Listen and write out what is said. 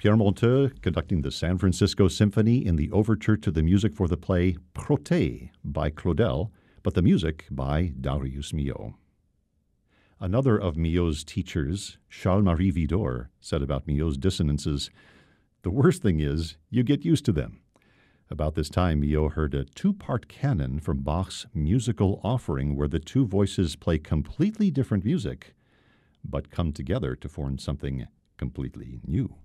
Pierre Monteux conducting the San Francisco Symphony in the overture to the music for the play Protais by Claudel, but the music by Darius Milhaud. Another of Milhaud's teachers, Charles-Marie Widor, said about Milhaud's dissonances, "The worst thing is, you get used to them." About this time, Milhaud heard a two-part canon from Bach's Musical Offering where the two voices play completely different music, but come together to form something completely new.